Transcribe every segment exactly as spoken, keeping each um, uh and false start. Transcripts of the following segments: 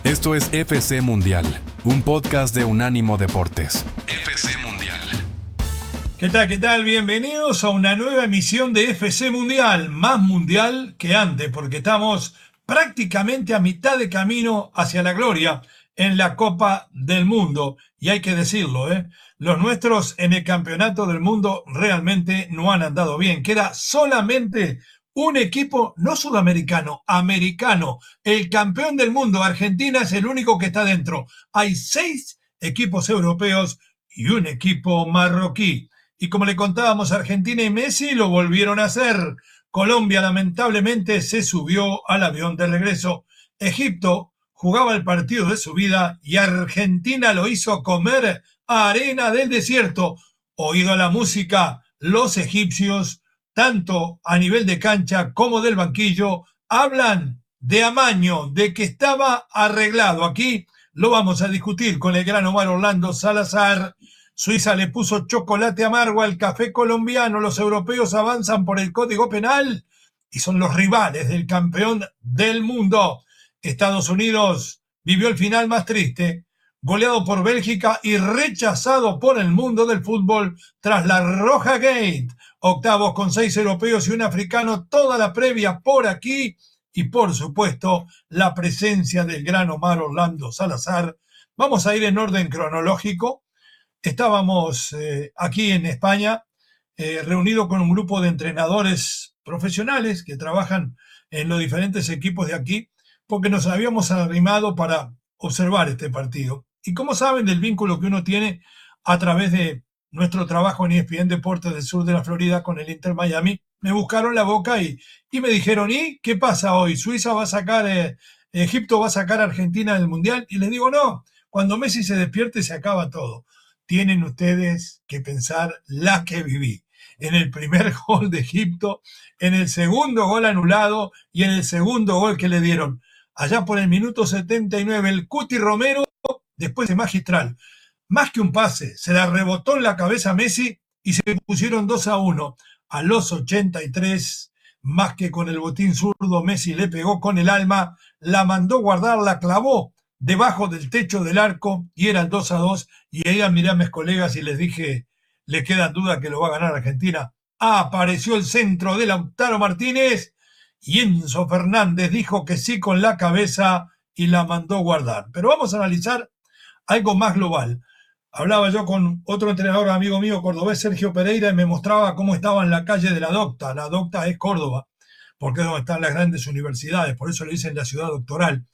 Esto es F C Mundial, un podcast de Unánimo Deportes. F C Mundial. ¿Qué tal? ¿Qué tal? Bienvenidos a una nueva emisión de F C Mundial, más mundial que antes, porque estamos prácticamente a mitad de camino hacia la gloria en la Copa del Mundo. Y hay que decirlo, ¿eh? Los nuestros en el Campeonato del Mundo realmente no han andado bien. Queda solamente un equipo no sudamericano, americano. El campeón del mundo, Argentina, es el único que está dentro. Hay seis equipos europeos y un equipo marroquí. Y como le contábamos, Argentina y Messi lo volvieron a hacer. Colombia lamentablemente se subió al avión de regreso. Egipto jugaba el partido de su vida y Argentina lo hizo comer arena del desierto. Oído la música, los egipcios, tanto a nivel de cancha como del banquillo, hablan de amaño, de que estaba arreglado. Aquí lo vamos a discutir con el gran Omar Orlando Salazar. Suiza le puso chocolate amargo al café colombiano. Los europeos avanzan por el código penal y son los rivales del campeón del mundo. Estados Unidos vivió el final más triste, goleado por Bélgica y rechazado por el mundo del fútbol tras la Roja Gate. Octavos con seis europeos y un africano, toda la previa por aquí y por supuesto la presencia del gran Omar Orlando Salazar. Vamos a ir en orden cronológico. Estábamos eh, aquí en España eh, reunidos con un grupo de entrenadores profesionales que trabajan en los diferentes equipos de aquí, porque nos habíamos arrimado para observar este partido. Y como saben del vínculo que uno tiene a través de nuestro trabajo en E S P N Deportes del sur de la Florida con el Inter Miami, me buscaron la boca y, y me dijeron, ¿y qué pasa hoy? ¿Suiza va a sacar, eh, Egipto va a sacar a Argentina del Mundial? Y les digo, no, cuando Messi se despierte se acaba todo. Tienen ustedes que pensar la que viví. En el primer gol de Egipto, en el segundo gol anulado y en el segundo gol que le dieron. Allá por el minuto setenta y nueve, el Cuti Romero, después de magistral, más que un pase, se la rebotó en la cabeza a Messi y se pusieron dos a uno. A los ochenta y tres, más que con el botín zurdo, Messi le pegó con el alma, la mandó guardar, la clavó debajo del techo del arco y era el dos a dos. Y ahí miré a mis colegas y les dije, ¿le quedan dudas que lo va a ganar Argentina? Ah, apareció el centro de Lautaro Martínez y Enzo Fernández dijo que sí con la cabeza y la mandó guardar. Pero vamos a analizar algo más global. Hablaba yo con otro entrenador amigo mío cordobés, Sergio Pereira, y me mostraba cómo estaba en la calle de la Docta. La Docta es Córdoba, porque es donde están las grandes universidades, por eso le dicen la ciudad doctoral.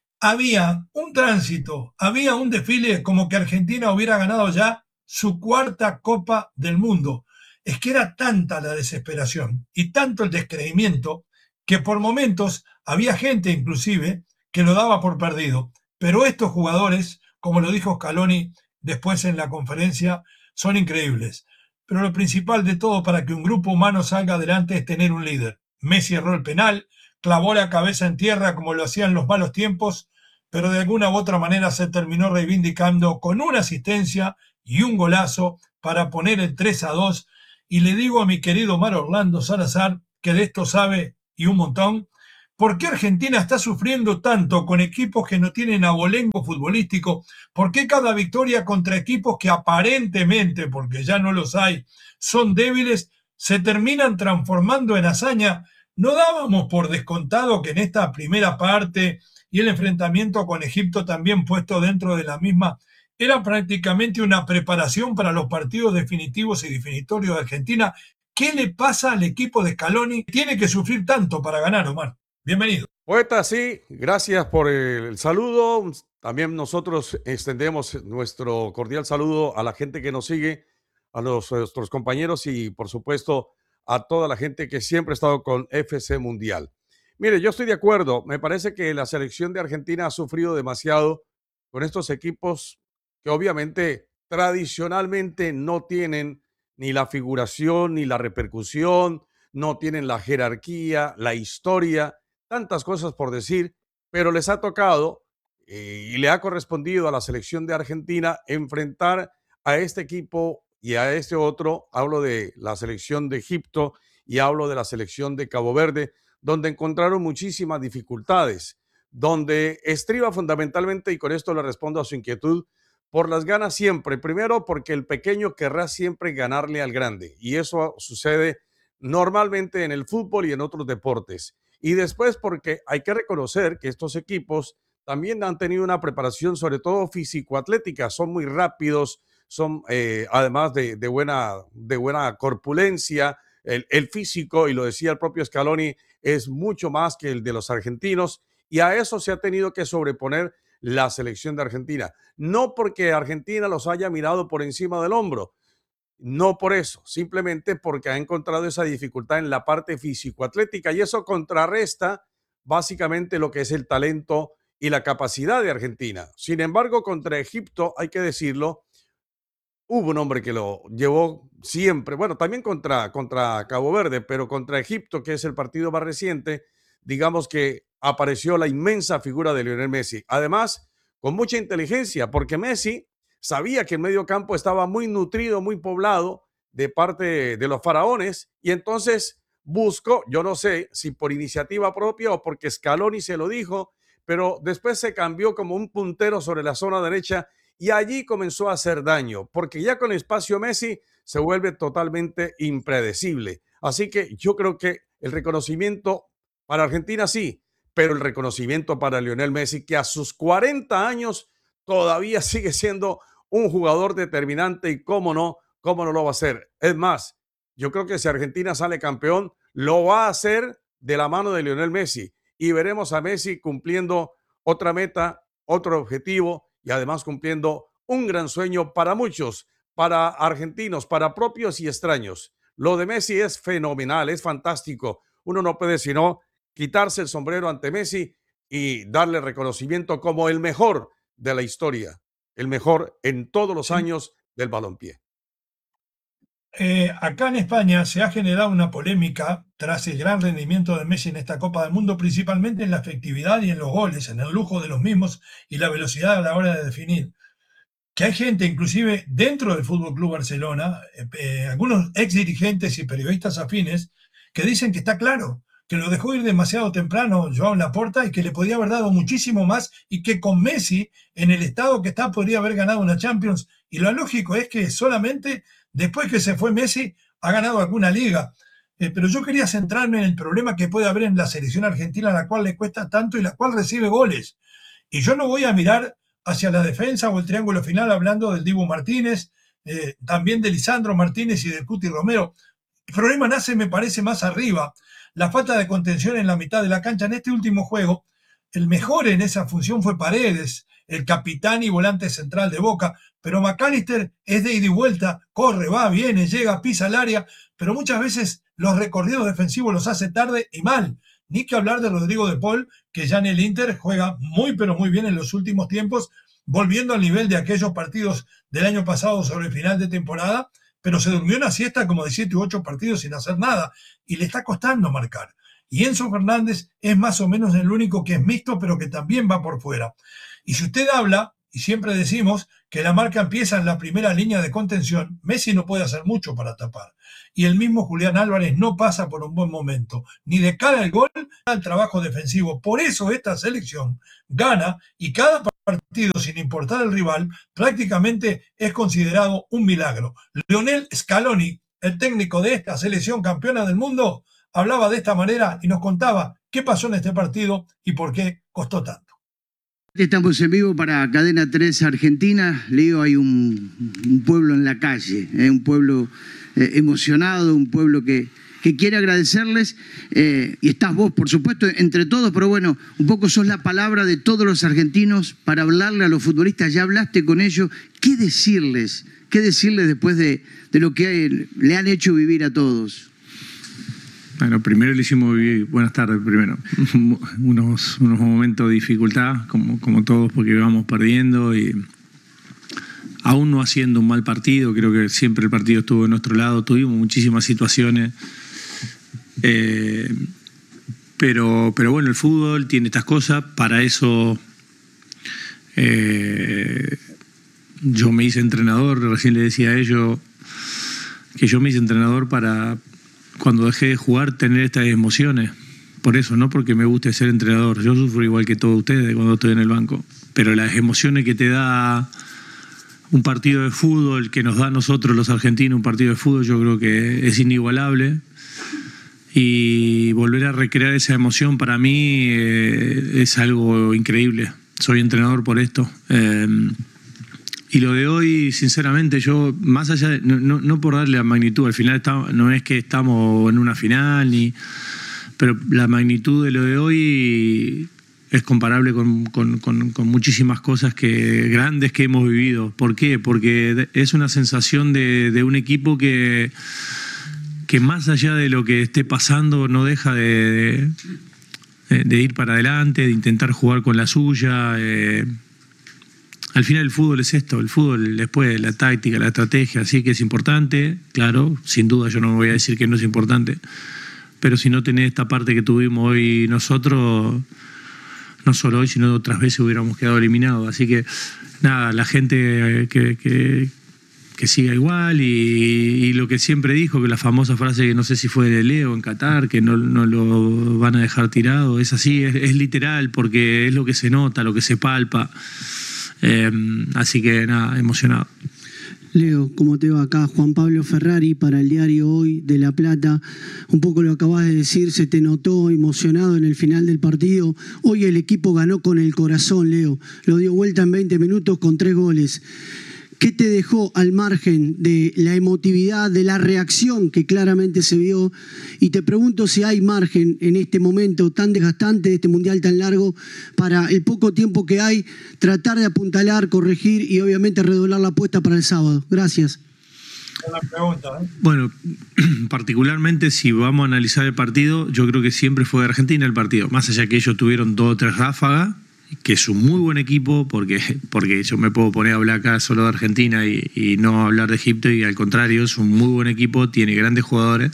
Había un tránsito, había un desfile como que Argentina hubiera ganado ya su cuarta Copa del Mundo. Es que era tanta la desesperación y tanto el descreimiento que por momentos había gente inclusive que lo daba por perdido. Pero estos jugadores, como lo dijo Scaloni después en la conferencia, son increíbles. Pero lo principal de todo para que un grupo humano salga adelante es tener un líder. Messi erró el penal, clavó la cabeza en tierra como lo hacían los malos tiempos, pero de alguna u otra manera se terminó reivindicando con una asistencia y un golazo para poner el tres a dos. Y le digo a mi querido Omar Orlando Salazar, que de esto sabe y un montón, ¿por qué Argentina está sufriendo tanto con equipos que no tienen abolengo futbolístico? ¿Por qué cada victoria contra equipos que aparentemente, porque ya no los hay, son débiles, se terminan transformando en hazaña? ¿No dábamos por descontado que en esta primera parte y el enfrentamiento con Egipto también puesto dentro de la misma era prácticamente una preparación para los partidos definitivos y definitorios de Argentina? ¿Qué le pasa al equipo de Scaloni? Tiene que sufrir tanto para ganar, Omar. Bienvenido. Poeta, sí, gracias por el saludo. También nosotros extendemos nuestro cordial saludo a la gente que nos sigue, a los, a nuestros compañeros y, por supuesto, a toda la gente que siempre ha estado con F C Mundial. Mire, yo estoy de acuerdo. Me parece que la selección de Argentina ha sufrido demasiado con estos equipos que obviamente tradicionalmente no tienen ni la figuración ni la repercusión, no tienen la jerarquía, la historia, tantas cosas por decir, pero les ha tocado eh, y le ha correspondido a la selección de Argentina enfrentar a este equipo y a este otro. Hablo de la selección de Egipto y hablo de la selección de Cabo Verde, donde encontraron muchísimas dificultades. donde estriba fundamentalmente, y con esto le respondo a su inquietud, por las ganas siempre. Primero, porque el pequeño querrá siempre ganarle al grande, y eso sucede normalmente en el fútbol y en otros deportes. Y después, porque hay que reconocer que estos equipos también han tenido una preparación, sobre todo físico-atlética, son muy rápidos, son eh, además de, de, buena, de buena corpulencia, el, el físico, y lo decía el propio Scaloni, es mucho más que el de los argentinos, y a eso se ha tenido que sobreponer la selección de Argentina. No porque Argentina los haya mirado por encima del hombro, no por eso, simplemente porque ha encontrado esa dificultad en la parte físico-atlética, y eso contrarresta básicamente lo que es el talento y la capacidad de Argentina. Sin embargo, contra Egipto, hay que decirlo, hubo un hombre que lo llevó siempre, bueno, también contra, contra Cabo Verde, pero contra Egipto, que es el partido más reciente, digamos que apareció la inmensa figura de Lionel Messi. Además, con mucha inteligencia, porque Messi sabía que el medio campo estaba muy nutrido, muy poblado de parte de los faraones, y entonces buscó, yo no sé si por iniciativa propia o porque Scaloni se lo dijo, pero después se cambió como un puntero sobre la zona derecha, y allí comenzó a hacer daño, porque ya con espacio Messi se vuelve totalmente impredecible. Así que yo creo que el reconocimiento para Argentina sí, pero el reconocimiento para Lionel Messi, que a sus cuarenta años todavía sigue siendo un jugador determinante, y cómo no, cómo no lo va a hacer. Es más, yo creo que si Argentina sale campeón, lo va a hacer de la mano de Lionel Messi, y veremos a Messi cumpliendo otra meta, otro objetivo, y además cumpliendo un gran sueño para muchos, para argentinos, para propios y extraños. Lo de Messi es fenomenal, es fantástico. Uno no puede sino quitarse el sombrero ante Messi y darle reconocimiento como el mejor de la historia, el mejor en todos los Sí. años del balompié. Eh, acá en España se ha generado una polémica tras el gran rendimiento de Messi en esta Copa del Mundo, principalmente en la efectividad y en los goles, en el lujo de los mismos y la velocidad a la hora de definir. Que hay gente, inclusive dentro del Fútbol Club Barcelona, eh, eh, algunos ex dirigentes y periodistas afines, que dicen que está claro, que lo dejó ir demasiado temprano Joan Laporta y que le podía haber dado muchísimo más, y que con Messi, en el estado que está, podría haber ganado una Champions. Y lo lógico es que solamente después que se fue Messi ha ganado alguna liga. Eh, pero yo quería centrarme en el problema que puede haber en la selección argentina, a la cual le cuesta tanto y la cual recibe goles. Y yo no voy a mirar hacia la defensa o el triángulo final hablando del Dibu Martínez, eh, también de Lisandro Martínez y del Cuti Romero. El problema nace, me parece, más arriba. La falta de contención en la mitad de la cancha. En este último juego, el mejor en esa función fue Paredes, el capitán y volante central de Boca, pero McAllister es de ida y vuelta, corre, va, viene, llega, pisa el área, pero muchas veces los recorridos defensivos los hace tarde y mal. Ni que hablar de Rodrigo de Paul, que ya en el Inter juega muy pero muy bien en los últimos tiempos, volviendo al nivel de aquellos partidos del año pasado sobre el final de temporada, pero se durmió una siesta como de siete u ocho partidos sin hacer nada, y le está costando marcar. Y Enzo Fernández es más o menos el único que es mixto, pero que también va por fuera. Y si usted habla, y siempre decimos que la marca empieza en la primera línea de contención, Messi no puede hacer mucho para tapar. Y el mismo Julián Álvarez no pasa por un buen momento, ni de cara al gol, ni al trabajo defensivo. Por eso esta selección gana, y cada partido, sin importar el rival, prácticamente es considerado un milagro. Lionel Scaloni, el técnico de esta selección campeona del mundo, hablaba de esta manera y nos contaba qué pasó en este partido y por qué costó tanto. Estamos en vivo para Cadena tres Argentina. Leo, hay un, un pueblo en la calle, eh, un pueblo eh, emocionado, un pueblo que, que quiere agradecerles, eh, y estás vos, por supuesto, entre todos, pero bueno, un poco sos la palabra de todos los argentinos para hablarle a los futbolistas. Ya hablaste con ellos. ¿Qué decirles? ¿Qué decirles después de, de lo que le han hecho vivir a todos? Bueno, primero le hicimos vivir, buenas tardes primero, unos, unos momentos de dificultad, como, como todos, porque íbamos perdiendo y aún no haciendo un mal partido. Creo que siempre el partido estuvo de nuestro lado, tuvimos muchísimas situaciones, eh, pero, pero bueno, el fútbol tiene estas cosas. Para eso eh, yo me hice entrenador. Recién le decía a ellos que yo me hice entrenador para, cuando dejé de jugar, tener estas emociones, por eso, no porque me guste ser entrenador. Yo sufro igual que todos ustedes cuando estoy en el banco. Pero las emociones que te da un partido de fútbol, que nos da a nosotros los argentinos un partido de fútbol, yo creo que es inigualable. Y volver a recrear esa emoción para mí eh, es algo increíble. Soy entrenador por esto. Eh, y lo de hoy, sinceramente, yo, más allá de, no, no, no por darle la magnitud, al final está, no es que estamos en una final, ni, pero la magnitud de lo de hoy es comparable con, con, con, con muchísimas cosas que, grandes que hemos vivido. ¿Por qué? Porque es una sensación de, de un equipo que... que más allá de lo que esté pasando no deja de, de, de ir para adelante, de intentar jugar con la suya. Eh, al final el fútbol es esto, el fútbol después la táctica, la estrategia, sí que es importante, claro, sin duda yo no me voy a decir que no es importante, pero si no tenés esta parte que tuvimos hoy nosotros, no solo hoy, sino otras veces hubiéramos quedado eliminados. Así que nada, la gente que... que que siga igual y, y lo que siempre dijo, que la famosa frase que no sé si fue de Leo en Qatar, que no, no lo van a dejar tirado, es así, es, es literal, porque es lo que se nota, lo que se palpa. Eh, así que nada, emocionado. Leo, ¿cómo te va? Acá Juan Pablo Ferrari para el diario Hoy de La Plata. Un poco lo acabas de decir, se te notó emocionado en el final del partido. Hoy el equipo ganó con el corazón, Leo. Lo dio vuelta en veinte minutos con tres goles. ¿Qué te dejó al margen de la emotividad, de la reacción que claramente se vio? Y te pregunto si hay margen en este momento tan desgastante, de este mundial tan largo, para el poco tiempo que hay, tratar de apuntalar, corregir y obviamente redoblar la apuesta para el sábado. Gracias. Buena pregunta, ¿eh? Bueno, particularmente si vamos a analizar el partido, yo creo que siempre fue de Argentina el partido. Más allá que ellos tuvieron dos o tres ráfagas, que es un muy buen equipo, porque, porque yo me puedo poner a hablar acá solo de Argentina y, y no hablar de Egipto, y al contrario, es un muy buen equipo, tiene grandes jugadores.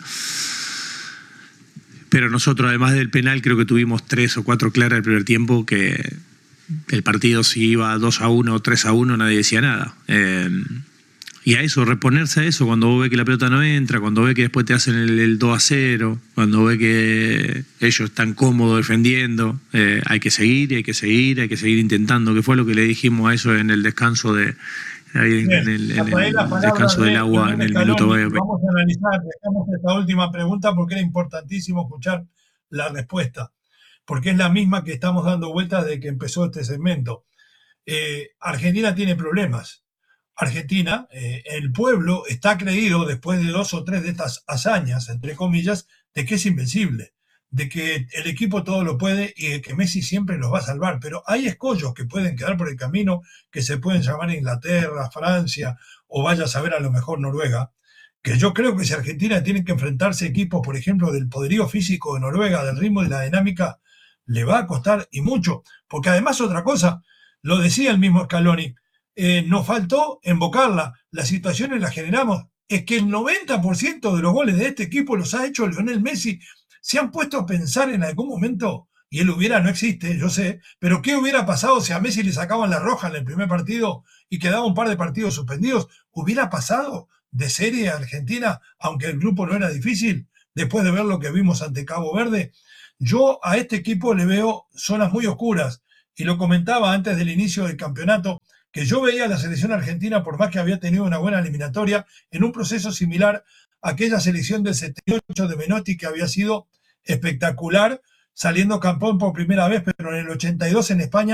Pero nosotros, además del penal, creo que tuvimos tres o cuatro claras el primer tiempo, que el partido si iba dos a uno o tres a uno nadie decía nada. Eh, y a eso, reponerse a eso, cuando vos ves que la pelota no entra, cuando ves que después te hacen el, el dos a cero, cuando ves que ellos están cómodos defendiendo, eh, hay que seguir, hay que seguir, hay que seguir intentando, que fue lo que le dijimos a eso en el descanso de ahí en, en el, en el descanso del agua en el minuto veinte. Vamos a analizar, dejamos esta última pregunta porque era importantísimo escuchar la respuesta, porque es la misma que estamos dando vueltas desde que empezó este segmento. Eh, Argentina tiene problemas. Argentina, eh, el pueblo está creído, después de dos o tres de estas hazañas, entre comillas, de que es invencible, de que el equipo todo lo puede y de que Messi siempre los va a salvar. Pero hay escollos que pueden quedar por el camino, que se pueden llamar Inglaterra, Francia, o vaya a saber a lo mejor Noruega, que yo creo que si Argentina tiene que enfrentarse a equipos, por ejemplo, del poderío físico de Noruega, del ritmo y la dinámica, le va a costar y mucho. Porque además otra cosa, lo decía el mismo Scaloni, Eh, nos faltó invocarla. Las situaciones las generamos. Es que el noventa por ciento de los goles de este equipo los ha hecho Lionel Messi. ¿Se han puesto a pensar en algún momento? Y él hubiera, no existe, yo sé, pero ¿qué hubiera pasado si a Messi le sacaban la roja en el primer partido y quedaba un par de partidos suspendidos? ¿Hubiera pasado de serie a Argentina, aunque el grupo no era difícil, después de ver lo que vimos ante Cabo Verde? Yo a este equipo le veo zonas muy oscuras, y lo comentaba antes del inicio del campeonato, que yo veía a la selección argentina, por más que había tenido una buena eliminatoria, en un proceso similar a aquella selección del setenta y ocho de Menotti, que había sido espectacular, saliendo campeón por primera vez, pero en el ochenta y dos en España